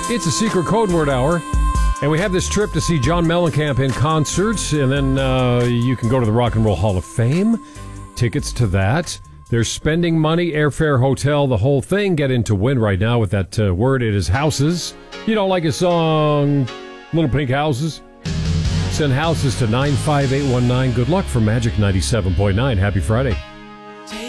It's a secret code word hour, and we have this trip to see John Mellencamp in concert, and then you can go to the Rock and Roll Hall of Fame. Tickets to that. They're spending money, airfare, hotel, the whole thing. Get in to win right now with that word. It is houses. You don't like a song, Little Pink Houses? Send houses to 95819. Good luck for Magic 97.9. Happy Friday.